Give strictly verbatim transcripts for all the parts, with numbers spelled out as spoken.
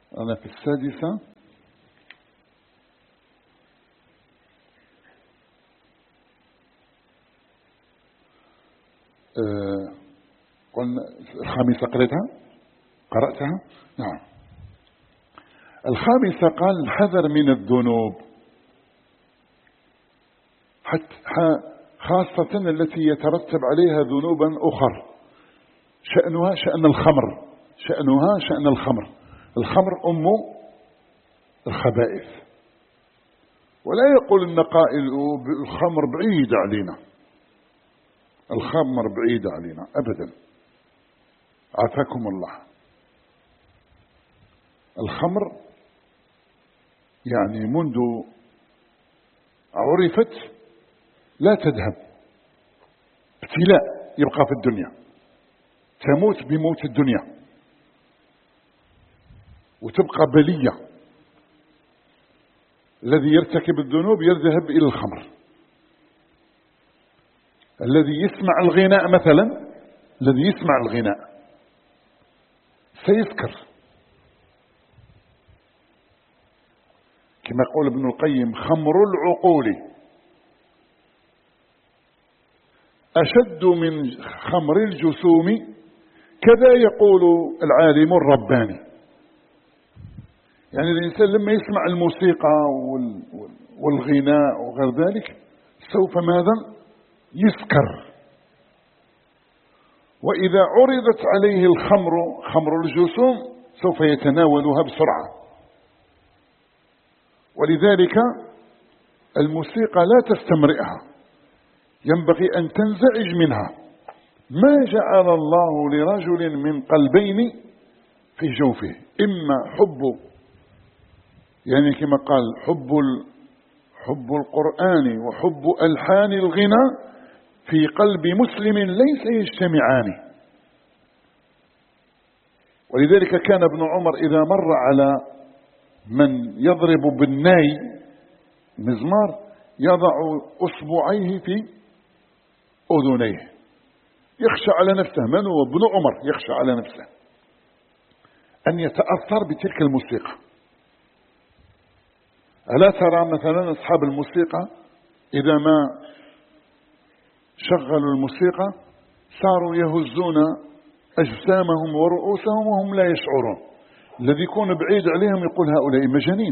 أنا في السادسة. أه قلنا الخامسة قرأتها قرأتها نعم. الخامسة قال الحذر من الذنوب، حتى خاصة التي يترتب عليها ذنوبا أخر، شأنها شأن الخمر شأنها شأن الخمر الخمر أم الخبائث. ولا يقول أن قائل الخمر بعيد علينا، الخمر بعيد علينا أبدا، عافاكم الله. الخمر يعني منذ عرفت لا تذهب، ابتلاء يبقى في الدنيا، تموت بموت الدنيا وتبقى بلية. الذي يرتكب الذنوب يذهب إلى الخمر. الذي يسمع الغناء مثلا، الذي يسمع الغناء سيسكر، كما يقول ابن القيم خمر العقول أشد من خمر الجسوم، كذا يقول العالم الرباني. يعني الإنسان لما يسمع الموسيقى والغناء وغير ذلك سوف ماذا يسكر. وإذا عرضت عليه الخمر خمر الجسوم سوف يتناولها بسرعة. ولذلك الموسيقى لا تستمرئها، ينبغي أن تنزعج منها. ما جعل الله لرجل من قلبين في جوفه، إما حب، يعني كما قال حب حب القرآن وحب ألحان الغنى في قلب مسلم ليس يجتمعان. ولذلك كان ابن عمر إذا مر على من يضرب بالناي مزمار يضع أصبعيه في أذنيه، يخشى على نفسه. من هو ابن عمر؟ يخشى على نفسه أن يتأثر بتلك الموسيقى. ألا ترى مثلا أصحاب الموسيقى إذا ما شغلوا الموسيقى صاروا يهزون أجسامهم ورؤوسهم وهم لا يشعرون. الذي يكون بعيد عليهم يقول هؤلاء مجانين.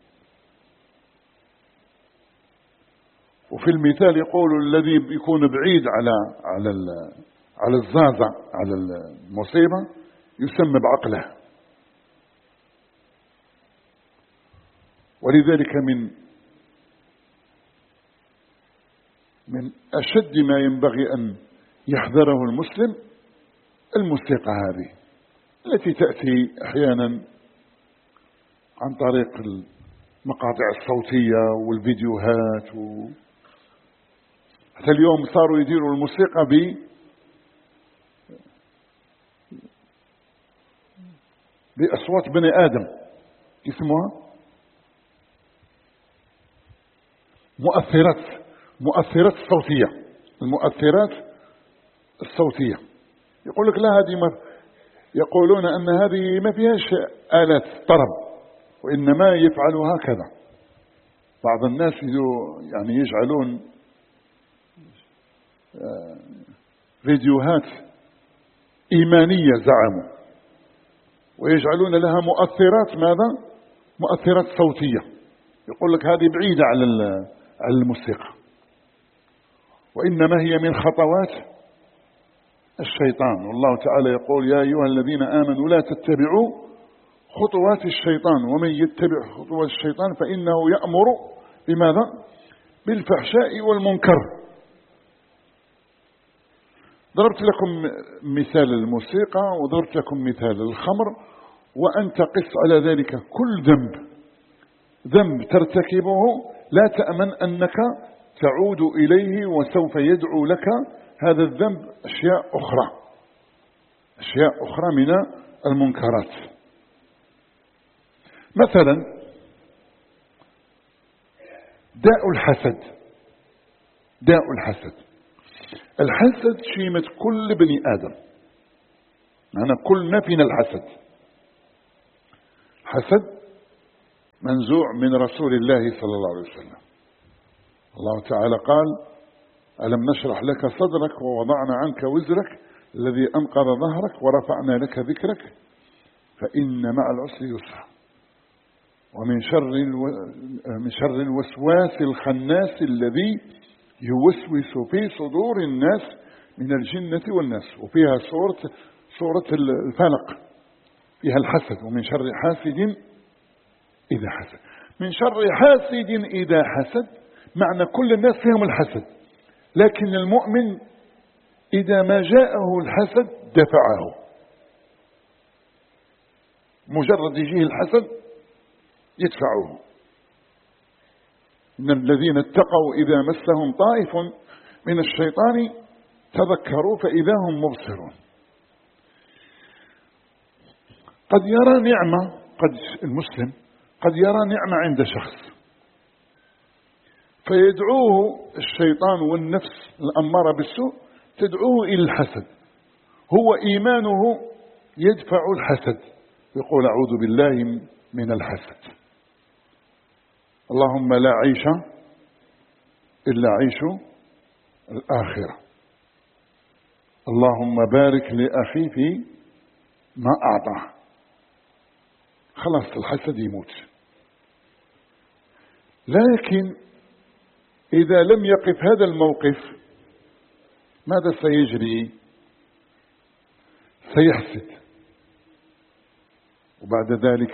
وفي المثال يقول الذي يكون بعيد على على على الزازة على المصيبة يسمى بعقله. ولذلك من من أشد ما ينبغي أن يحذره المسلم الموسيقى هذه التي تأتي أحيانا عن طريق المقاطع الصوتية والفيديوهات و... حتى اليوم صاروا يديروا الموسيقى ب بأصوات بني آدم، اسمها مؤثرات مؤثرات صوتية. المؤثرات الصوتية يقول لك لا، هذه ما يقولون أن هذه ما فيهاش آلات طرب، وإنما يفعلوا هكذا. بعض الناس يعني يجعلون فيديوهات إيمانية زعموا، ويجعلون لها مؤثرات ماذا؟ مؤثرات صوتية. يقول لك هذه بعيدة على على الموسيقى، وإنما هي من خطوات الشيطان. والله تعالى يقول يا أيها الذين آمنوا لا تتبعوا خطوات الشيطان ومن يتبع خطوات الشيطان فإنه يأمر بماذا؟ بالفحشاء والمنكر. ضربت لكم مثال الموسيقى وضربت لكم مثال الخمر، وأنت قس على ذلك كل ذنب ذنب ترتكبه لا تأمن أنك تعود إليه وسوف يدعو لك هذا الذنب أشياء أخرى أشياء أخرى من المنكرات. مثلا داء الحسد. داء الحسد الحسد شيمة كل بني آدم، أنا كلنا فينا الحسد. حسد منزوع من رسول الله صلى الله عليه وسلم. الله تعالى قال: ألم نشرح لك صدرك ووضعنا عنك وزرك الذي أنقض ظهرك ورفعنا لك ذكرك فإن مع العسر يسرا. ومن شر من شر الوسواس الخناس الذي يوسوس في صدور الناس من الجنة والناس. وفيها سورة سورة الفلق فيها الحسد. ومن شر حاسد إذا حسد. من شر حاسد إذا حسد معنى كل الناس فيهم الحسد، لكن المؤمن إذا ما جاءه الحسد دفعه. مجرد يجيه الحسد يدفعه. إن الذين اتقوا إذا مسهم طائف من الشيطان تذكروا فإذا هم مبصرون. قد يرى نعمة، قد المسلم قد يرى نعمة عند شخص فيدعوه الشيطان والنفس الأمارة بالسوء تدعوه إلى الحسد. هو إيمانه يدفع الحسد، يقول: أعوذ بالله من الحسد. اللهم لا عيش إلا عيش الآخرة. اللهم بارك لأخي في ما أعطاه. خلاص الحسد يموت. لكن إذا لم يقف هذا الموقف ماذا سيجري؟ سيحسد، وبعد ذلك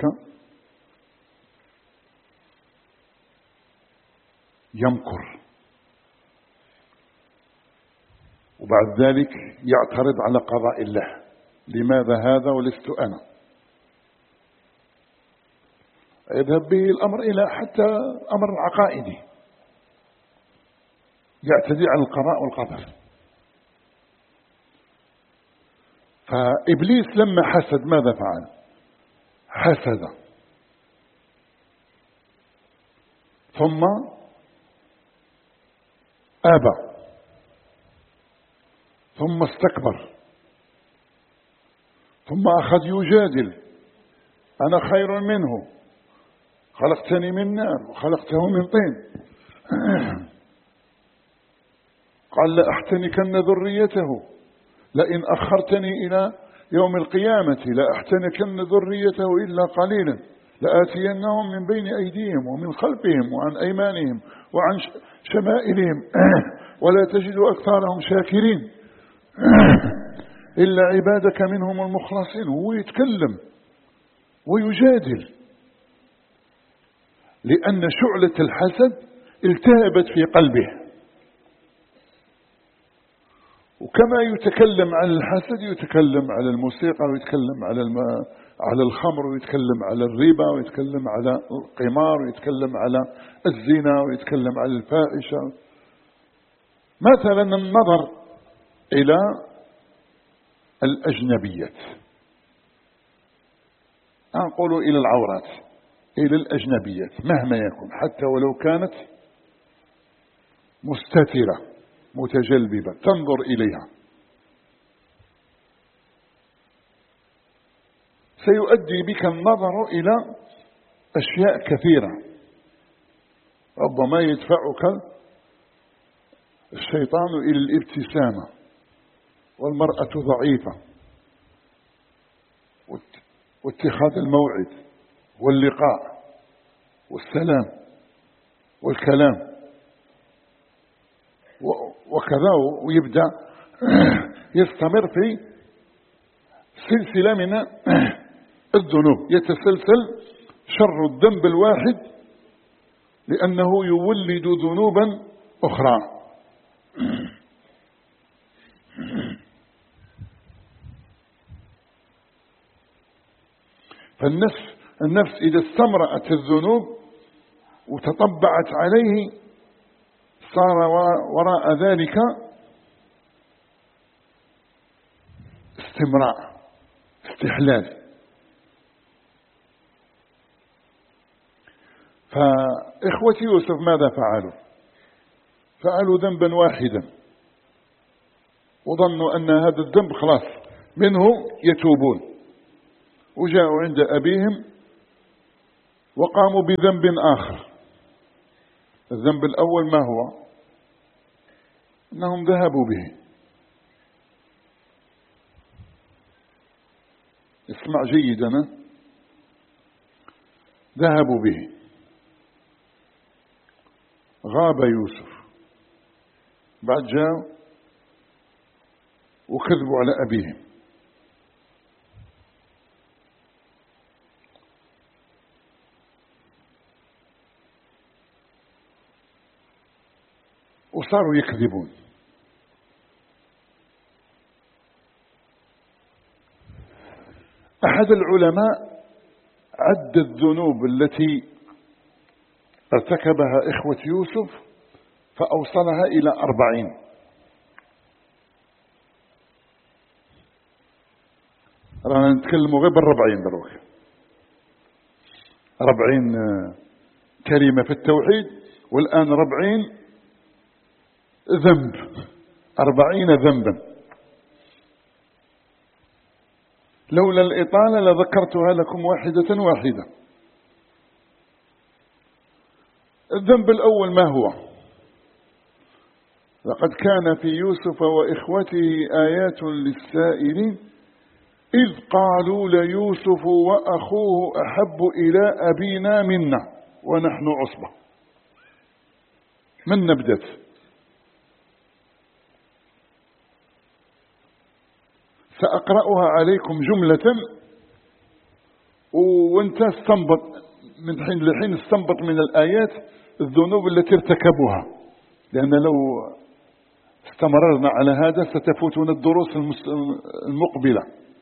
يمكر، وبعد ذلك يعترض على قضاء الله: لماذا هذا ولست أنا؟ يذهب به الأمر إلى حتى أمر العقائدي، يعتدي على القضاء والقدر. فإبليس لما حسد ماذا فعل؟ حسد ثم أبى ثم استكبر ثم أخذ يجادل: أنا خير منه، خلقتني من نار وخلقته من طين. قال: لأحتنكن ذريته، لئن أخرتني إلى يوم القيامة لأحتنكن ذريته إلا قليلا، لآتينهم من بين أيديهم ومن خلفهم وعن أيمانهم وعن شمائلهم ولا تجد أكثرهم شاكرين إلا عبادك منهم المخلصين. هو يتكلم ويجادل لأن شعلة الحسد التهبت في قلبه. وكما يتكلم عن الحسد يتكلم على الموسيقى، ويتكلم على الماء، على الخمر، ويتكلم على الربا، ويتكلم على القمار، ويتكلم على الزنا، ويتكلم على الفاحشة. مثلا النظر إلى الأجنبيات، أنقل إلى العورات، إلى الأجنبيات مهما يكن، حتى ولو كانت مستترة متجلببة تنظر إليها، سيؤدي بك النظر إلى أشياء كثيرة. ربما يدفعك الشيطان إلى الابتسامة، والمرأة ضعيفة، واتخاذ الموعد واللقاء والسلام والكلام وكذا، ويبدأ يستمر في سلسلة من الذنوب، يتسلسل شر الذنب الواحد لأنه يولد ذنوبا أخرى. فالنفس النفس إذا استمرأت الذنوب وتطبعت عليه صار وراء ذلك استمراء، استحلال. فإخوة يوسف ماذا فعلوا؟ فعلوا ذنبا واحدا، وظنوا أن هذا الذنب خلاص منه يتوبون، وجاءوا عند أبيهم وقاموا بذنب آخر. الذنب الأول ما هو؟ أنهم ذهبوا به. اسمع جيدا، ذهبوا به، غاب يوسف، بعد جاءوا وكذبوا على أبيهم. وصاروا يكذبون. أحد العلماء عد الذنوب التي ارتكبها إخوة يوسف فأوصلها إلى أربعين. رانا نتكلموا غير بالربعين دروك، أربعين كلمة في التوحيد، والآن ربعين ذنب، أربعين ذنبا. لولا الإطالة لذكرتها لكم واحدة واحدة. الذنب الأول ما هو؟ لقد كان في يوسف وإخوته آيات للسائلين إذ قالوا ليوسف وأخوه أحب إلى أبينا منا ونحن عصبة. من نبدت؟ سأقرأها عليكم جملة وانت استنبط من حين لحين، استنبط من الآيات الذنوب التي ارتكبوها، لأن لو استمررنا على هذا ستفوتنا الدروس المقبلة.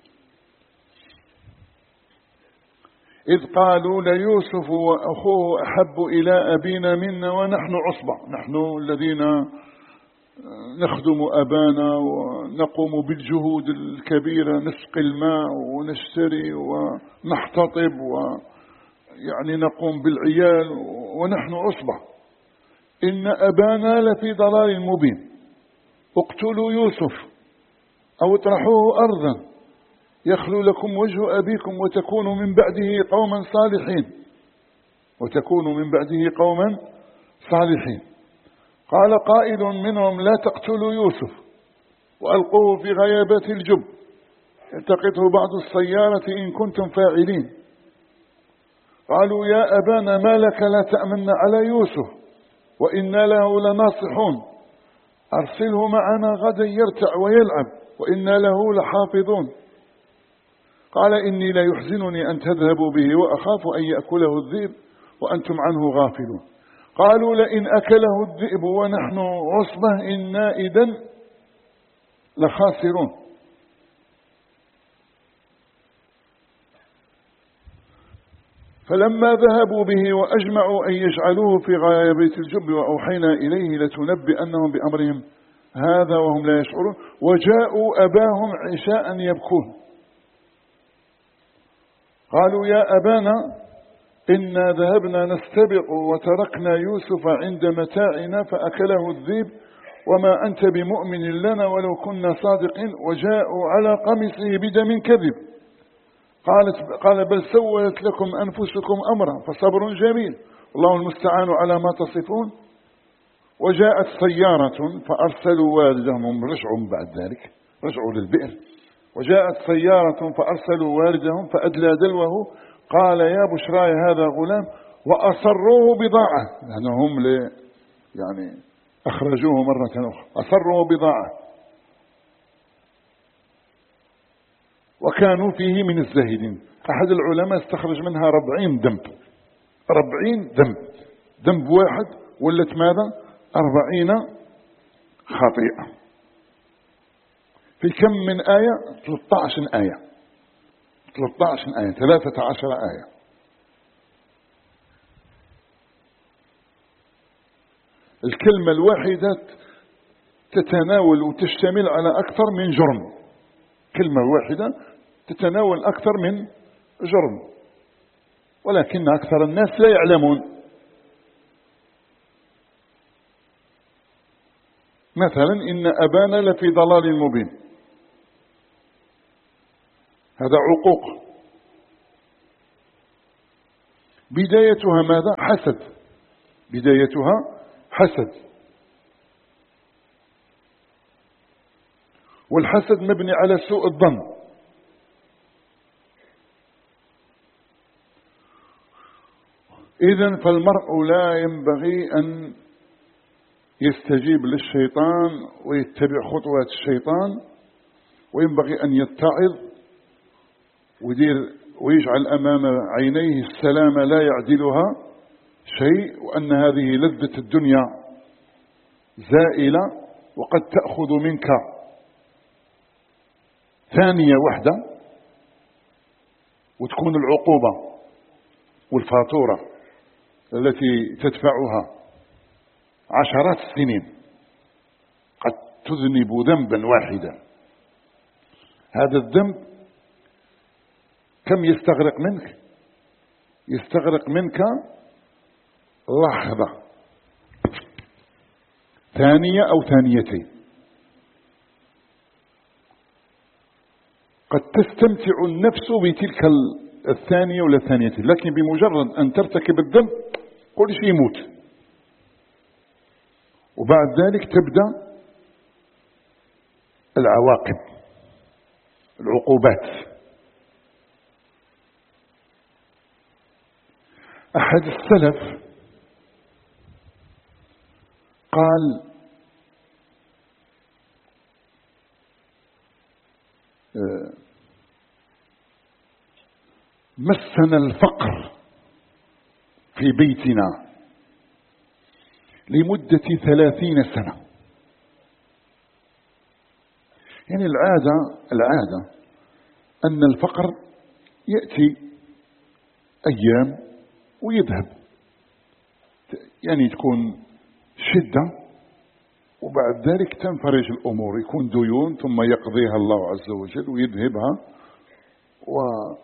إذ قالوا ليوسف وأخوه أحب إلى أبينا منا ونحن عصبة، نحن الذين نخدم أبانا ونقوم بالجهود الكبيرة، نسقي الماء ونشتري ونحتطب ويعني نقوم بالعيال ونحن عصبة، إن أبانا لفي ضلال مبين، اقتلوا يوسف أو اطرحوه أرضا يخلو لكم وجه أبيكم وتكونوا من بعده قوما صالحين وتكونوا من بعده قوما صالحين. قال قائل منهم لا تقتلوا يوسف وألقوه في غيابات الجب يلتقطه بعض السيارة إن كنتم فاعلين. قالوا يا أبانا ما لك لا تأمن على يوسف وإنا له لناصحون أرسله معنا غدا يرتع ويلعب وإنا له لحافظون. قال إني لا يحزنني أن تذهبوا به وأخاف أن يأكله الذئب وأنتم عنه غافلون. قالوا لئن أكله الذئب ونحن عصبة إنا إذن لخاسرون. فلما ذهبوا به وأجمعوا أن يجعلوه في غيابات الجب وأوحينا إليه لتنبئنهم بأمرهم هذا وهم لا يشعرون وجاءوا أباهم عشاء يبكون. قالوا يا أبانا إنا ذهبنا نستبق وتركنا يوسف عند متاعنا فأكله الذئب وما أنت بمؤمن لنا ولو كنا صادقين وجاءوا على قميصه بدم كذب. قالت قال بل سولت لكم أنفسكم أمرا فصبر جميل والله المستعان على ما تصفون. وجاءت سيارة فأرسلوا والدهم، رجعوا بعد ذلك رجعوا للبئر. وجاءت سيارة فأرسلوا والدهم فأدلى دلوه قال يا بشراي هذا غلام وأصروه بضاعة، لأنهم يعني, يعني أخرجوه مرة أخرى، أصروه بضاعة وكانوا فيه من الزاهدين. أحد العلماء استخرج منها ربعين ذنب، ربعين ذنب، ذنب واحد ولت ماذا؟ أربعين خطيئة. في كم من آية؟ ثلاثة عشر آية، ثلاثة عشر آية، ثلاثة عشر آية. الكلمة الواحدة تتناول وتشتمل على أكثر من جرم، كلمة واحدة تتناول أكثر من جرم، ولكن أكثر الناس لا يعلمون. مثلا إن أبانا لفي ضلال مبين، هذا عقوق. بدايتها ماذا؟ حسد. بدايتها حسد. والحسد مبني على سوء الظن. إذن فالمرء لا ينبغي أن يستجيب للشيطان ويتبع خطوات الشيطان، وينبغي أن يتعظ ويدير ويجعل أمام عينيه السلامة لا يعدلها شيء، وأن هذه لذة الدنيا زائلة وقد تأخذ منك ثانية واحدة وتكون العقوبة والفاتورة التي تدفعها عشرات السنين. قد تذنب ذنبا واحدا، هذا الذنب كم يستغرق منك؟ يستغرق منك لحظة، ثانية أو ثانيتين. قد تستمتع النفس بتلك الثانية ولا الثانيتين، لكن بمجرد أن ترتكب الذنب كل شيء يموت، وبعد ذلك تبدأ العواقب، العقوبات. أحد السلف قال مسنا الفقر في بيتنا لمدة ثلاثين سنة. يعني العادة العادة أن الفقر يأتي أيام ويذهب، يعني تكون شدة وبعد ذلك تنفرج الأمور، يكون ديون ثم يقضيها الله عز وجل ويذهبها. و...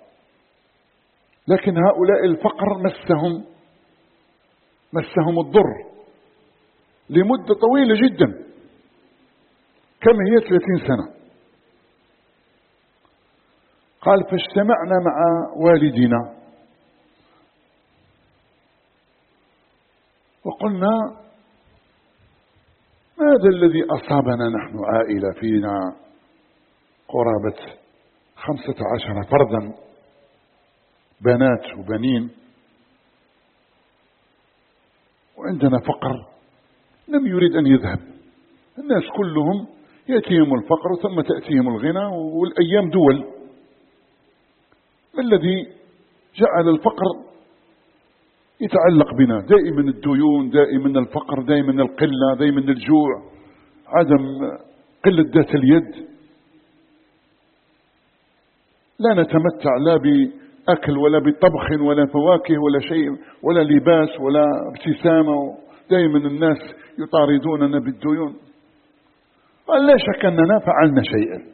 لكن هؤلاء الفقر مسهم مسهم الضر لمدة طويلة جدا. كم هي؟ ثلاثين سنة. قال فاجتمعنا مع والدنا وقلنا ماذا الذي أصابنا؟ نحن عائلة فينا قرابة خمسة عشر فردا، بنات وبنين، وعندنا فقر لم يريد أن يذهب. الناس كلهم يأتيهم الفقر ثم تأتيهم الغنى، والأيام دول. ما الذي جعل الفقر يتعلق بنا؟ دائما الديون، دائما الفقر، دائما القلة، دائما الجوع، عدم قلة ذات اليد. لا نتمتع لا بأكل ولا بطبخ ولا فواكه ولا شيء ولا لباس ولا ابتسامة، دائما الناس يطاردوننا بالديون. قال لا شك أننا فعلنا شيئا،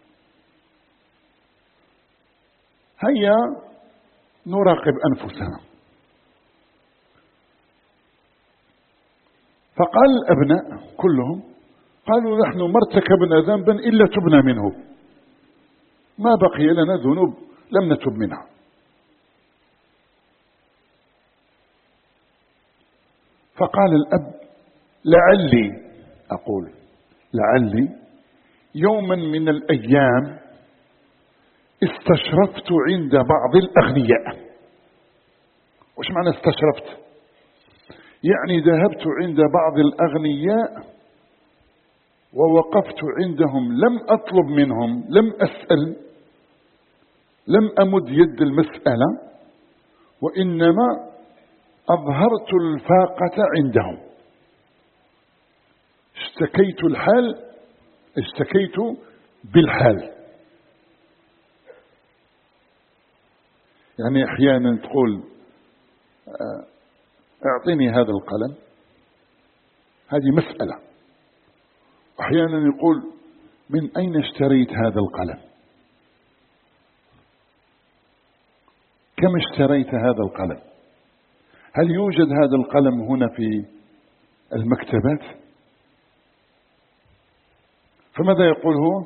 هيا نراقب أنفسنا. فقال الأبناء كلهم، قالوا نحن ما ارتكبنا ذنبا إلا تبنا منه، ما بقي لنا ذنوب لم نتب منها. فقال الأب لعلي أقول لعلي يوما من الأيام استشرفت عند بعض الأغنياء. وش معنى استشرفت؟ يعني ذهبت عند بعض الأغنياء ووقفت عندهم، لم أطلب منهم، لم أسأل، لم أمد يد المسألة، وإنما أظهرت الفاقة عندهم. اشتكيت الحال، اشتكيت بالحال. يعني أحيانا تقول اعطيني هذا القلم، هذه مسألة. أحيانا يقول من أين اشتريت هذا القلم؟ كم اشتريت هذا القلم؟ هل يوجد هذا القلم هنا في المكتبات؟ فماذا يقول هو؟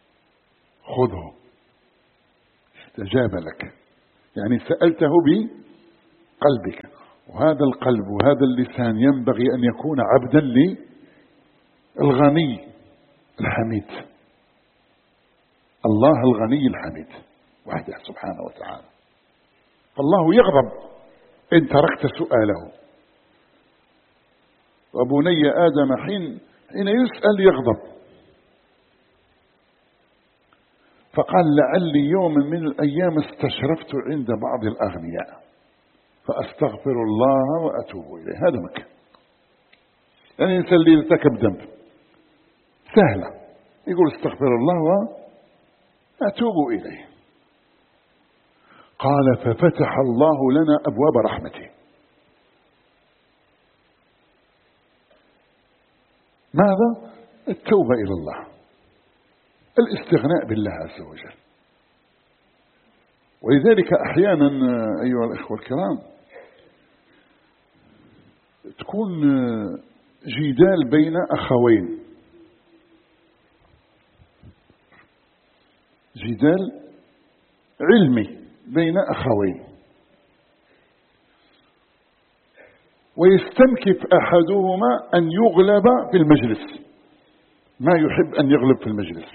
خذه. استجاب لك، يعني سألته قلبك. وهذا القلب وهذا اللسان ينبغي أن يكون عبدا للغني الحميد، الله الغني الحميد وحده سبحانه وتعالى. فالله يغضب إن تركت سؤاله. وبني آدم حين حين يسأل يغضب. فقال لعلي يوم من الأيام استشرفت عند بعض الأغنياء فأستغفر الله وأتوب إليه. هذا مكان. يعني الإنسان اللي ارتكب ذنب سهلة يقول استغفر الله وأتوب إليه. قال ففتح الله لنا أبواب رحمته. ماذا؟ التوبة إلى الله، الاستغناء بالله عز وجل. ولذلك أحيانا أيها الأخوة الكرام تكون جدال بين أخوين، جدال علمي بين أخوين، ويستنكف أحدهما أن يغلب في المجلس، ما يحب أن يغلب في المجلس.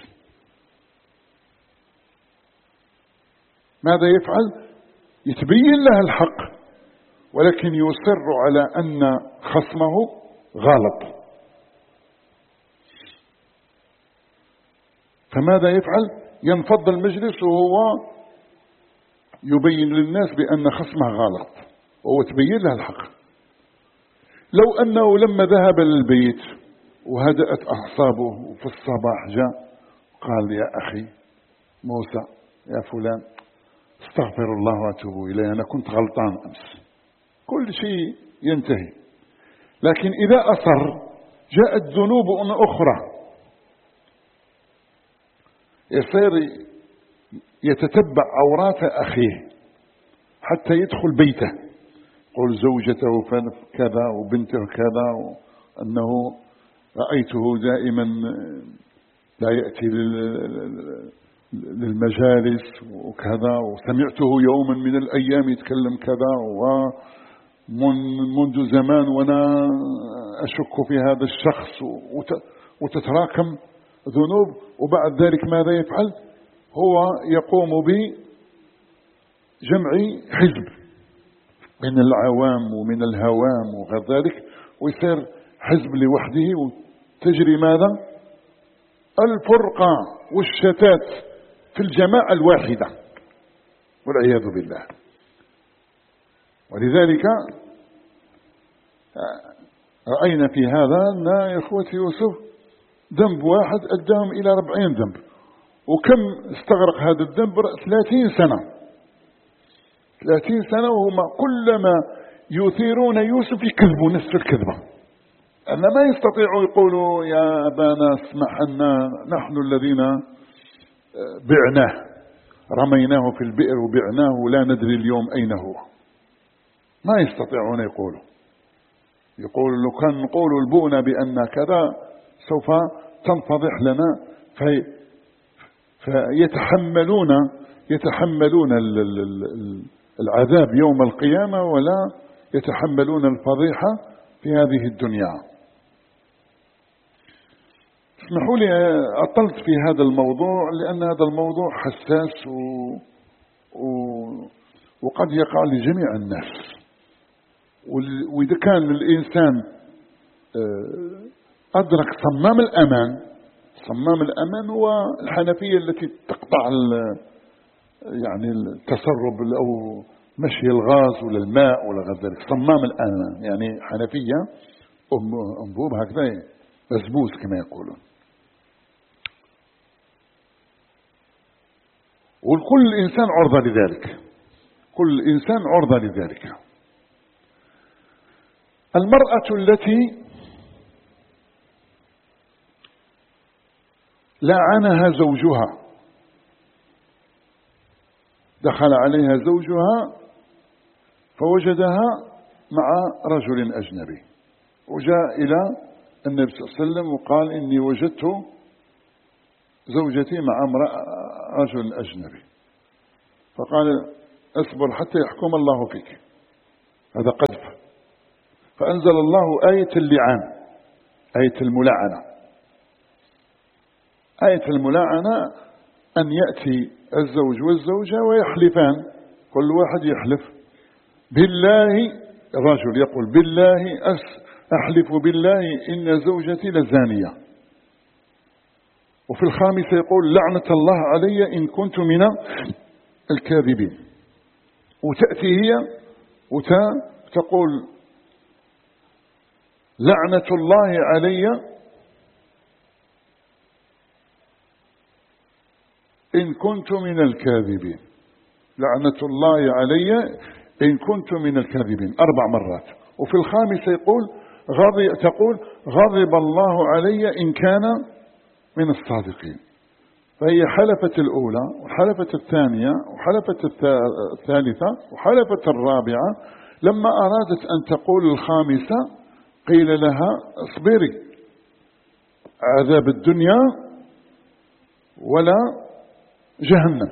ماذا يفعل؟ يتبين له الحق ولكن يصر على أن خصمه غلط. فماذا يفعل؟ ينفض المجلس وهو يبين للناس بأن خصمه غلط وهو تبين له الحق. لو أنه لما ذهب للبيت وهدأت أعصابه وفي الصباح جاء قال يا أخي موسى يا فلان استغفر الله وأتوب إليه، أنا كنت غلطان أمس، كل شيء ينتهي. لكن إذا أصر جاءت ذنوب أخرى، يصير يتتبع عورات أخيه حتى يدخل بيته، يقول زوجته كذا وبنته كذا، وأنه رأيته دائما لا يأتي للمجالس وكذا، وسمعته يوما من الأيام يتكلم كذا، ومنذ زمان وأنا أشك في هذا الشخص، وتتراكم ذنوب. وبعد ذلك ماذا يفعل؟ هو يقوم بجمع حزب من العوام ومن الهوام وغير ذلك، ويصير حزب لوحده، وتجري ماذا؟ الفرقة والشتات في الجماعة الواحدة والعياذ بالله. ولذلك رأينا في هذا أن يا إخوتي يوسف ذنب واحد أداهم إلى أربعين ذنب. وكم استغرق هذا الذنب؟ ثلاثين سنة، ثلاثين سنة، وهم كلما يثيرون يوسف يكذبوا نفس الكذبة، أن ما يستطيعوا يقولوا يا أبانا اسمح لنا نحن الذين بعناه، رميناه في البئر وبعناه ولا ندري اليوم أين هو. ما يستطيعون يقولوا يقولوا لو كان نقولوا البؤنا بأن كذا سوف تنفضح لنا، في فيتحملون يتحملون العذاب يوم القيامة ولا يتحملون الفضيحة في هذه الدنيا. اسمحوا لي أطلت في هذا الموضوع لأن هذا الموضوع حساس و... و... وقد يقع لجميع الناس. وإذا كان الإنسان أدرك صمام الأمان، صمام الأمان هو الحنفية التي تقطع يعني التسرب أو مشي الغاز ولا الماء ولا غير ذلك. صمام الأمان يعني حنفية أنبوب هكذا بسبوس كما يقولون. وكل إنسان عرضة لذلك، كل إنسان عرضة لذلك. المرأة التي لعنها زوجها، دخل عليها زوجها فوجدها مع رجل أجنبي، وجاء إلى النبي صلى الله عليه وسلم وقال إني وجدت زوجتي مع امرأة رجل أجنبي. فقال اصبر حتى يحكم الله فيك. هذا قذف. فأنزل الله آية اللعان، آية الملاعنة. آية الملاعنة أن يأتي الزوج والزوجة ويحلفان، كل واحد يحلف بالله، الرجل يقول بالله أحلف بالله إن زوجتي لزانية، وفي الخامسة يقول لعنة الله علي إن كنت من الكاذبين. وتأتي هي وتقول لعنة الله علي إن كنت من الكاذبين، لعنة الله علي إن كنت من الكاذبين أربع مرات. وفي الخامسة يقول غضب تقول غضب الله علي إن كان من الصادقين. فهي حلفت الأولى وحلفت الثانية وحلفت الثالثة وحلفت الرابعة. لما أرادت أن تقول الخامسة قيل لها اصبري، عذاب الدنيا ولا جهنم.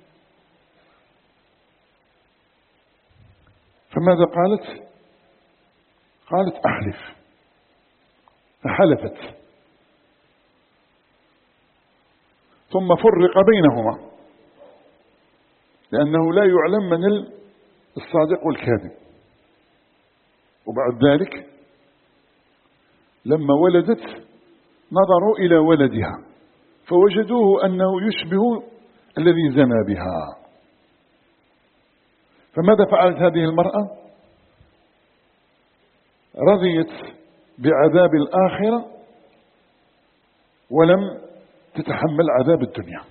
فماذا قالت؟ قالت أحلف، فحلفت، ثم فرق بينهما لأنه لا يعلم من الصادق والكاذب. وبعد ذلك لما ولدت نظروا إلى ولدها فوجدوه أنه يشبه الذي زنى بها. فماذا فعلت هذه المرأة؟ رضيت بعذاب الآخرة ولم تتحمل عذاب الدنيا.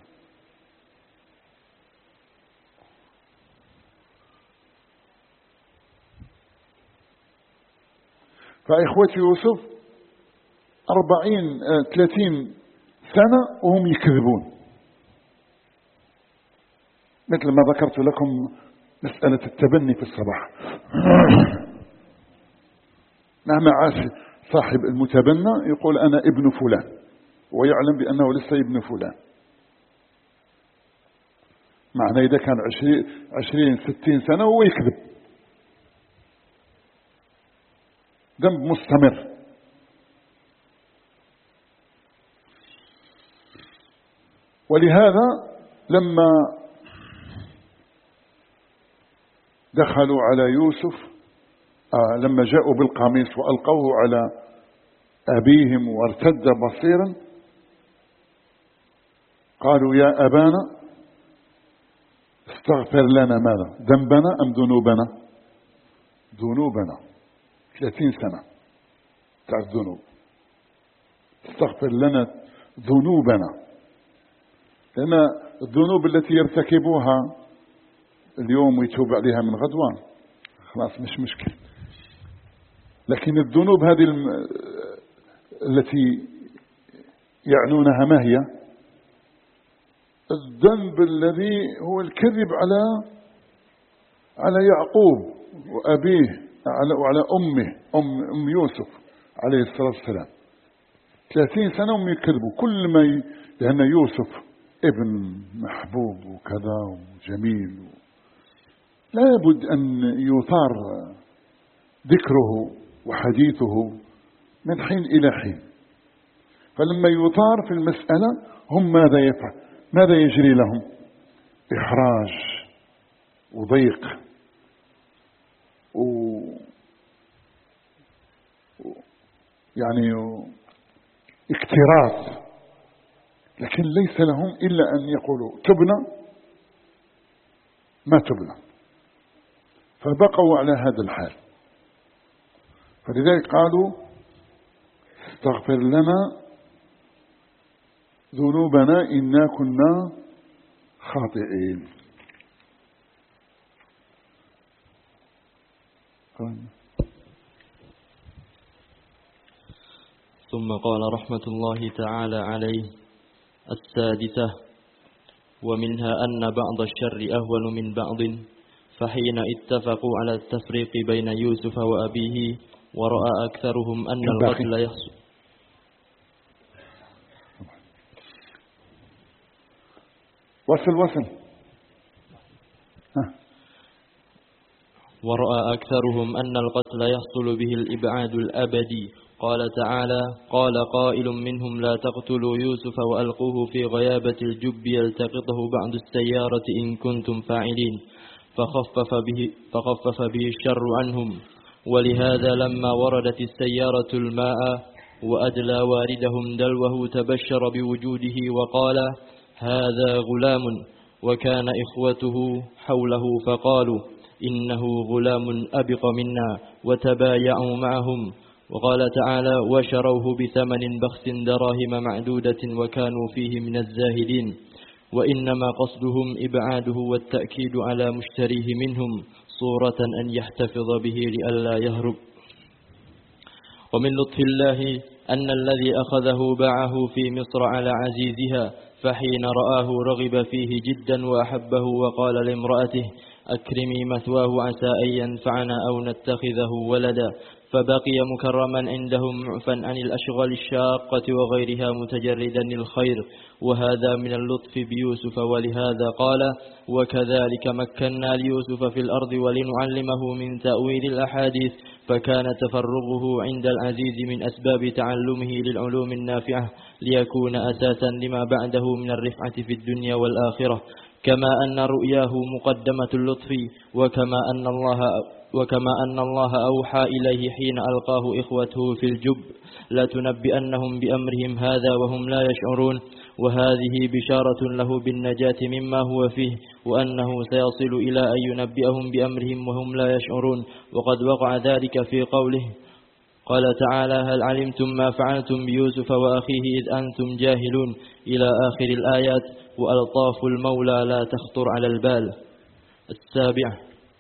فإخوة يوسف أربعين ثلاثين سنة وهم يكذبون، مثل ما ذكرت لكم مسألة التبني في الصباح. مهما عاش صاحب المتبنى يقول أنا ابن فلان ويعلم بأنه لسه ابن فلان. معنى إذا كان عشرين, عشرين ستين سنة وهو يكذب، ذنب مستمر. ولهذا لما دخلوا على يوسف آه لما جاءوا بالقميص وألقوه على أبيهم وارتد بصيرا قالوا يا أبانا استغفر لنا ماذا ذنبنا أم ذنوبنا؟ ذنوبنا. ثلاثين سنة تعرف ذنوب، استغفر لنا ذنوبنا، لأن الذنوب التي يرتكبوها اليوم ويتوب عليها من غدوان خلاص مش مشكل، لكن الذنوب هذه الم... التي يعنونها ما هي؟ الذنب الذي هو الكذب على على يعقوب وأبيه على وعلى أمه أم, أم يوسف عليه الصلاة والسلام. ثلاثين سنة هم يكذبوا كل ما ي... لأن يوسف ابن محبوب وكذا وجميل و... لا يبد أن يثار ذكره وحديثه من حين إلى حين. فلما يثار في المسألة هم ماذا يفعل؟ ماذا يجري لهم؟ إحراج وضيق و يعني اكتراث، لكن ليس لهم إلا أن يقولوا تبنا ما تبنا، فبقوا على هذا الحال. فلذلك قالوا استغفر لنا ذنوبنا إنا كنا خاطئين. ثم قال رحمة الله تعالى عليه السادسة ومنها أن بعض الشر أهون من بعض، فحين اتفقوا على التفريق بين يوسف وأبيه ورأى أكثرهم أن القتل يحصل. وصل وصل ها. ورأى أكثرهم أن القتل يحصل به الإبعاد الأبدي. قال تعالى: قال قائل منهم: لا تقتلوا يوسف وألقوه في غيابة الجب يلتقطه بعض السيارة إن كنتم فاعلين، فخفف به, فخفف به الشر عنهم. ولهذا لما وردت السيارة الماء وأدلى واردهم دلوه تبشر بوجوده وقال: هذا غلام، وكان إخوته حوله فقالوا: إنه غلام أبق منا، وتبايعوا معهم. وقال تعالى: وشروه بثمن بخس دراهم معدودة وكانوا فيه من الزاهدين. وإنما قصدهم إبعاده والتأكيد على مشتريه منهم صورة أن يحتفظ به لئلا يهرب. ومن لطف الله أن الذي أخذه باعه في مصر على عزيزها، فحين رآه رغب فيه جدا وأحبه وقال لامرأته: أكرمي مثواه عسى أن ينفعنا أو نتخذه ولدا، فبقي مكرما عندهم معفا عن الأشغال الشاقة وغيرها متجردا للخير. وهذا من اللطف بيوسف. ولهذا قال: وكذلك مكنا ليوسف في الأرض ولنعلمه من تأويل الأحاديث، فكان تفرغه عند العزيز من أسباب تعلمه للعلوم النافعة ليكون أساسا لما بعده من الرفعة في الدنيا والآخرة. كما أن رؤياه مقدمة اللطف، وكما أن الله وكما أن الله أوحى إليه حين ألقاه إخوته في الجب: لتنبئنهم بأمرهم هذا وهم لا يشعرون. وهذه بشارة له بالنجاة مما هو فيه، وأنه سيصل إلى أن ينبئهم بأمرهم وهم لا يشعرون. وقد وقع ذلك في قوله: قال تعالى: هل علمتم ما فعلتم بيوسف وأخيه إذ أنتم جاهلون، إلى آخر الآيات. وألطاف المولى لا تخطر على البال. السابعة: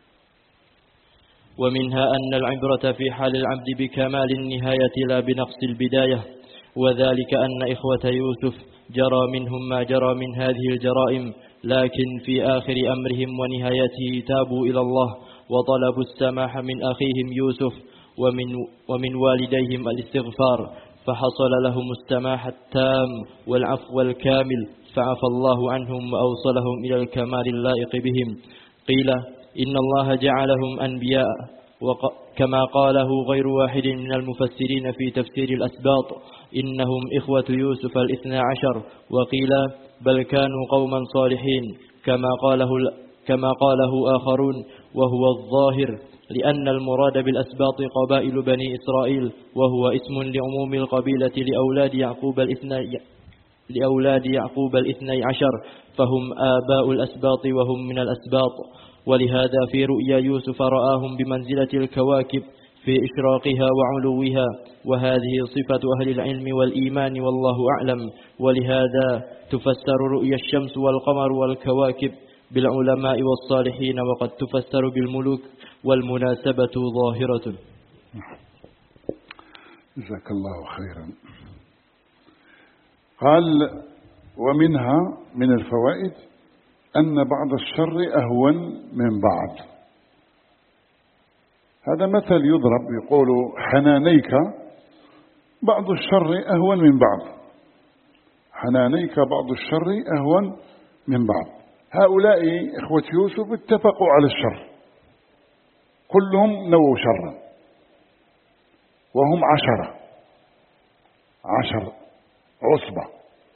ومنها أن العبرة في حال العبد بكمال النهاية لا بنقص البداية، وذلك أن إخوة يوسف جرى منهم ما جرى من هذه الجرائم، لكن في آخر أمرهم ونهايته تابوا إلى الله وطلبوا السماح من أخيهم يوسف ومن, ومن والديهم الاستغفار، فحصل لهم السماح التام والعفو الكامل، فعفى الله عنهم وأوصلهم إلى الكمال اللائق بهم. قيل: إن الله جعلهم أنبياء، كما قاله غير واحد من المفسرين في تفسير الأسباط: إنهم إخوة يوسف الاثنى عشر. وقيل: بل كانوا قوما صالحين، كما قاله, كما قاله آخرون، وهو الظاهر، لأن المراد بالأسباط قبائل بني إسرائيل، وهو اسم لعموم القبيلة لأولاد يعقوب الاثنى لأولاد يعقوب الاثني عشر، فهم آباء الأسباط وهم من الأسباط. ولهذا في رؤيا يوسف رآهم بمنزلة الكواكب في إشراقها وعلوها، وهذه صفة أهل العلم والإيمان والله أعلم. ولهذا تفسر رؤيا الشمس والقمر والكواكب بالعلماء والصالحين، وقد تفسر بالملوك، والمناسبة ظاهرة. جزاك الله خيرا. قال: ومنها من الفوائد أن بعض الشر أهون من بعض. هذا مثل يضرب، يقول: حنانيك بعض الشر أهون من بعض، حنانيك بعض الشر أهون من بعض. هؤلاء إخوة يوسف اتفقوا على الشر، كلهم نووا شرا، وهم عشرة عشر عصبة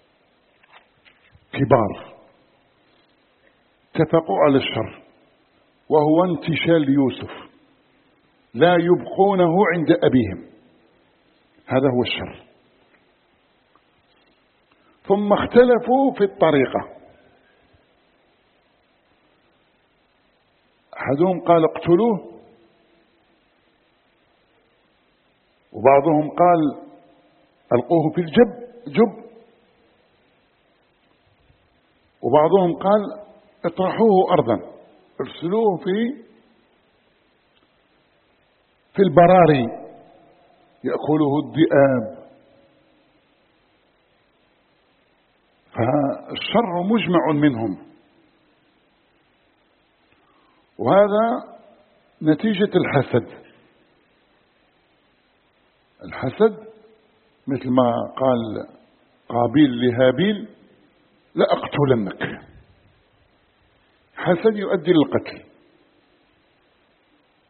كبار، اتفقوا على الشر، وهو انتشال يوسف، لا يبقونه عند أبيهم، هذا هو الشر. ثم اختلفوا في الطريقة، أحدهم قال اقتلوه، وبعضهم قال ألقوه في الجب جب، وبعضهم قال اطرحوه أرضا، ارسلوه في في البراري يأكله الذئاب. فالشر مجمع منهم، وهذا نتيجة الحسد. الحسد مثل ما قال قابيل لهابيل: لأقتلنك. حسد يؤدي للقتل.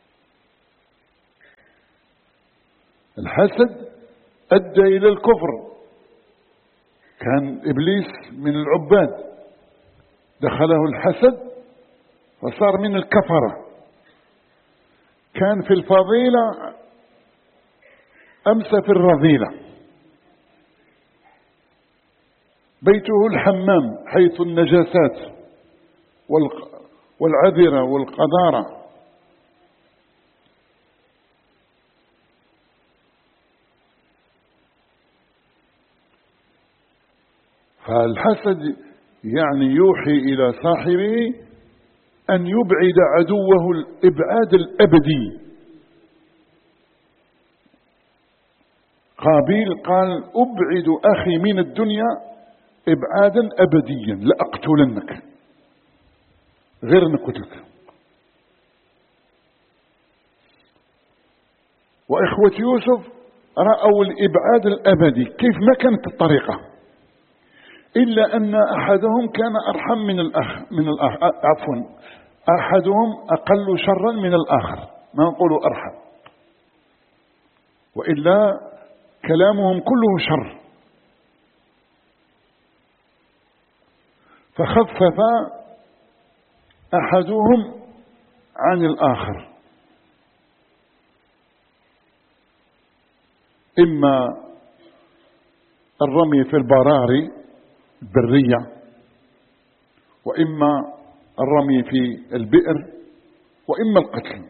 الحسد أدى إلى الكفر. كان إبليس من العباد، دخله الحسد وصار من الكفرة. كان في الفضيلة أمسى في الرذيلة. بيته الحمام حيث النجاسات والعذرة والقذارة. فالحسد يعني يوحي إلى صاحبه أن يبعد عدوه الإبعاد الأبدي. قابيل قال: أبعد أخي من الدنيا إبعادا أبديا لأقتلنك، غير نقتلك. وإخوة يوسف رأوا الإبعاد الأبدي. كيف؟ ما كانت الطريقة، إلا أن أحدهم كان أرحم من الأخ من الأخ عفوا أحدهم أقل شرا من الآخر، ما نقول أرحم، وإلا كلامهم كله شر. فخفف أحدهم عن الآخر، إما الرمي في البراري البرية، وإما الرمي في البئر، وإما القتل.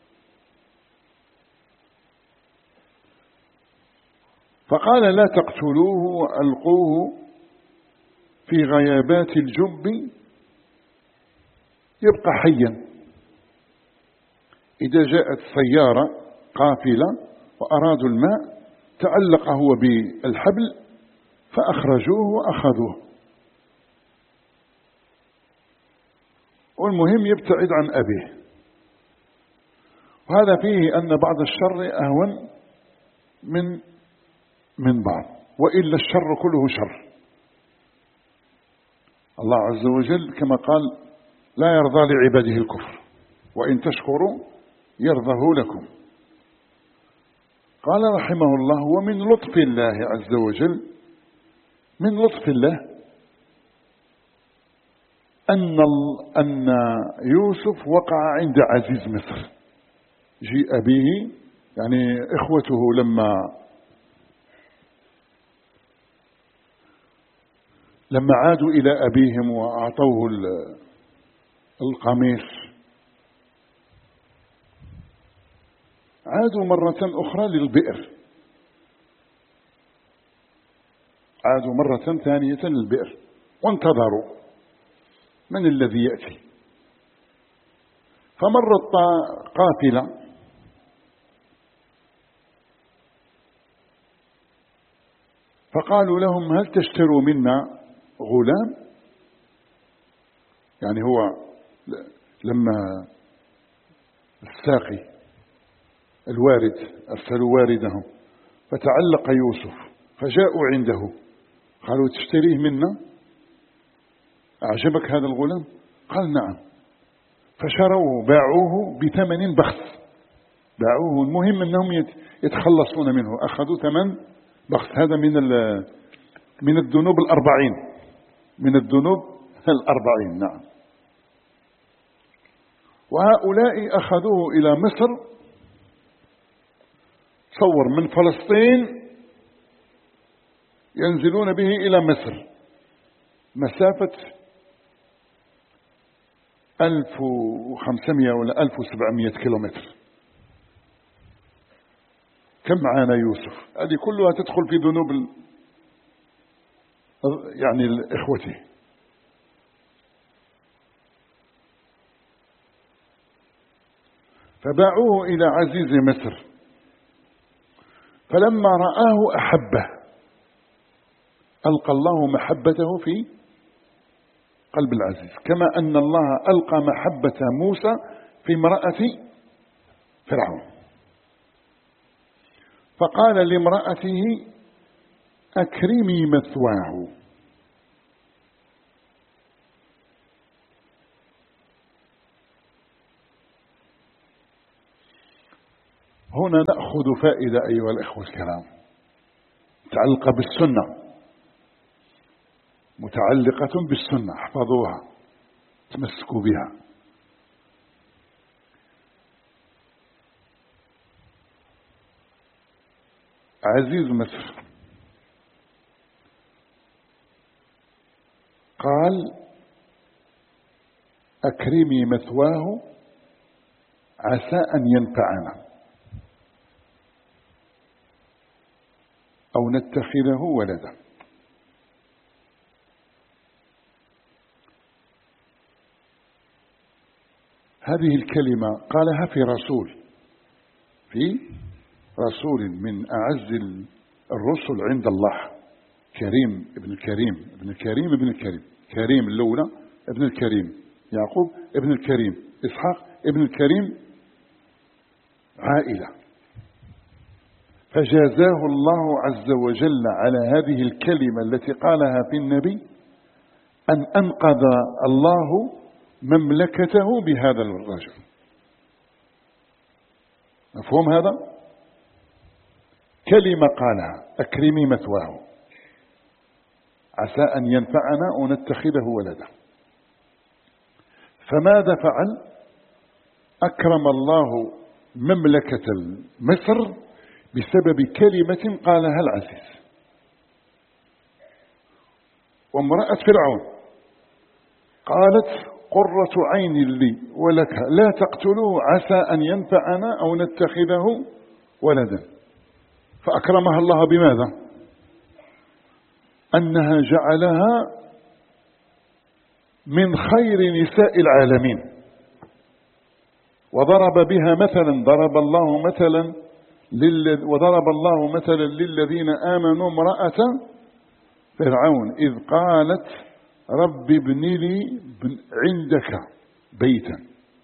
فقال: لا تقتلوه وألقوه في غيابات الجب يبقى حيا. إذا جاءت سيارة قافلة وأرادوا الماء تعلق هو بالحبل فأخرجوه وأخذوه. والمهم يبتعد عن أبيه. وهذا فيه أن بعض الشر أهون من من بعض، وإلا الشر كله شر. الله عز وجل كما قال: لا يرضى لعباده الكفر وإن تشكروا يرضه لكم. قال رحمه الله: ومن لطف الله عز وجل، من لطف الله أن أن يوسف وقع عند عزيز مصر. جيء به، يعني إخوته لما لما عادوا إلى أبيهم وأعطوه القميص، عادوا مرة أخرى للبئر، عادوا مرة ثانية للبئر وانتظروا من الذي يأتي. فمرت قافلة فقالوا لهم: هل تشتروا منا غلام؟ يعني هو لما الساقي الوارد أرسلوا واردهم فتعلق يوسف فجاءوا عنده قالوا: تشتريه منا؟ أعجبك هذا الغلام؟ قال: نعم. فشروه، باعوه بثمن بخس، باعوه. المهم أنهم يتخلصون منه، أخذوا ثمن بخس. هذا من من الذنوب الأربعين، من الذنوب الأربعين. نعم. وهؤلاء أخذوه إلى مصر. تصور من فلسطين ينزلون به إلى مصر مسافة ألف وخمسمائة ولا ألف وسبعمائة كيلومتر. كم معانا يوسف؟ هذه كلها تدخل في ذنوب ال... يعني الإخوة. فباعوه إلى عزيز مصر، فلما رآه أحبه، ألقى الله محبته في قلب العزيز، كما أن الله ألقى محبة موسى في امرأة فرعون. فقال لامرأته: أكرمي مثواه. هنا نأخذ فائدة أيها الإخوة الكرام متعلقة بالسنة، متعلقة بالسنة، احفظوها تمسكوا بها. عزيز مصر قال: أكرمي مثواه عسى أن ينفعنا أو نتخذه ولدا. هذه الكلمة قالها في رسول في رسول من أعز الرسل عند الله، كريم ابن الكريم ابن الكريم ابن الكريم كريم الأولى ابن الكريم، يعقوب ابن الكريم، إسحاق ابن الكريم، عائلة. فجازاه الله عز وجل على هذه الكلمة التي قالها في النبي أن أنقذ الله مملكته بهذا الرجل. مفهوم هذا؟ كلمة قالها: أكرمي مثواه عسى أن ينفعنا ونتخذه ولدا. فماذا فعل؟ أكرم الله مملكة مصر بسبب كلمة قالها العزيز. وامرأة فرعون قالت: قرة عين لي ولك لا تقتلوه عسى أن ينفعنا أو نتخذه ولدا. فأكرمها الله بماذا؟ أنها جعلها من خير نساء العالمين، وضرب بها مثلا ضرب الله مثلا وضرب الله مثلا للذين آمنوا امرأة فرعون إذ قالت: رب ابن لي عندك بيتا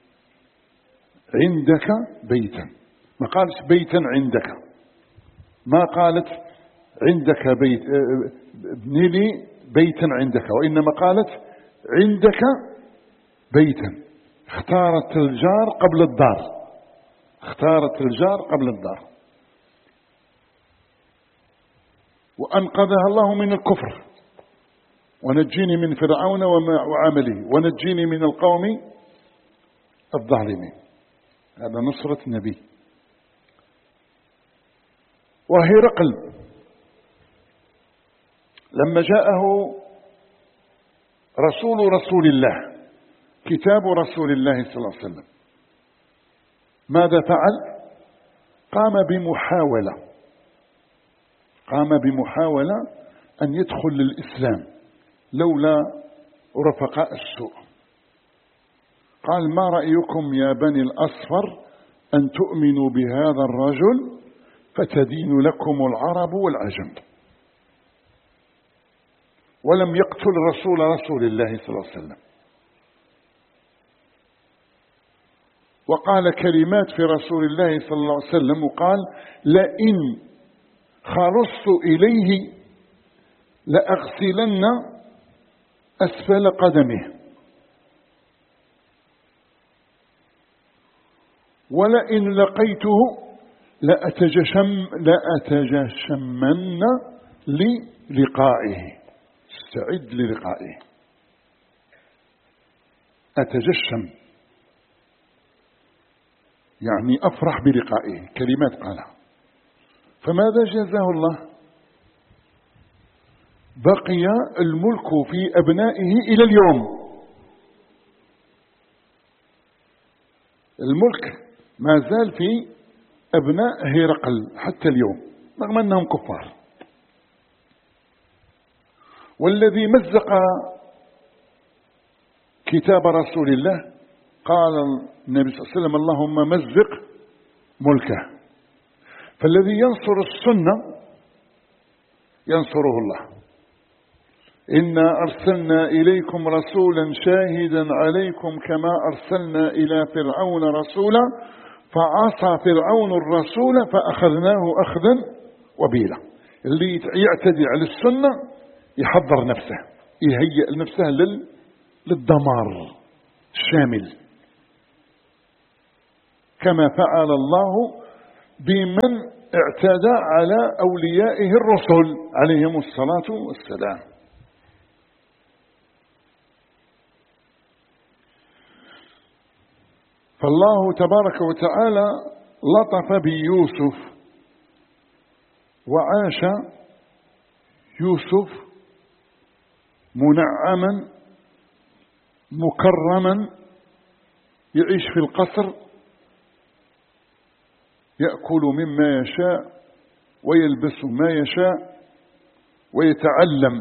عندك بيتا ما قالت بيتا عندك، ما قالت عندك بيت ابن لي بيتا عندك، وإنما قالت عندك بيتا. اختارت الجار قبل الدار، اختارت الجار قبل الدار. وأنقذها الله من الكفر: ونجيني من فرعون وعمله ونجيني من القوم الظالمين. هذا نصرة النبي. وهرقل لما جاءه رسول رسول الله، كتاب رسول الله صلى الله عليه وسلم، ماذا فعل؟ قام بمحاولة قام بمحاولة أن يدخل للإسلام لولا رفقاء السوء. قال: ما رأيكم يا بني الأصفر أن تؤمنوا بهذا الرجل فتدين لكم العرب والعجم. ولم يقتل رسول رسول الله صلى الله عليه وسلم. وقال كلمات في رسول الله صلى الله عليه وسلم، وقال: لئن خلصت إليه لأغسلن أسفل قدمه، ولئن لقيته لأتجشم لأتجشمن للقائه. استعد للقائه. أتجشم يعني أفرح بلقائه، كلمات قالها. فماذا جزاه الله؟ بقي الملك في أبنائه إلى اليوم. الملك ما زال في أبناء هرقل حتى اليوم رغم أنهم كفار. والذي مزق كتاب رسول الله قال النبي صلى الله عليه وسلم: اللهم مزق ملكه. فالذي ينصر السنة ينصره الله. إنا أرسلنا إليكم رسولا شاهدا عليكم كما أرسلنا إلى فرعون رسولا فعصى فرعون الرسول فأخذناه أخذا وبيلا. اللي يعتدي على السنة يحضر نفسه، يهيئ نفسه للدمار الشامل، كما فعل الله بمن اعتدى على أوليائه الرسل عليهم الصلاة والسلام. فالله تبارك وتعالى لطف بيوسف وعاش يوسف منعما مكرما يعيش في القصر، يأكل مما يشاء ويلبس ما يشاء ويتعلم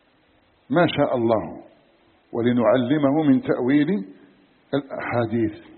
ما شاء الله، ولنعلمه من تأويل الأحاديث.